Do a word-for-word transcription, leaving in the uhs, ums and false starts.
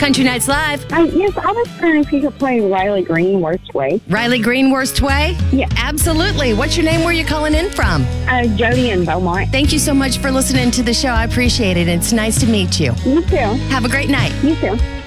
Country Nights Live. Uh, yes, I was wondering if you could play Riley Green, Worst Way. Riley Green, Worst Way? Yeah. Absolutely. What's your name? Where are you calling in from? Uh, Jody in Beaumont. Thank you so much for listening to the show. I appreciate it. It's nice to meet you. You too. Have a great night. You too.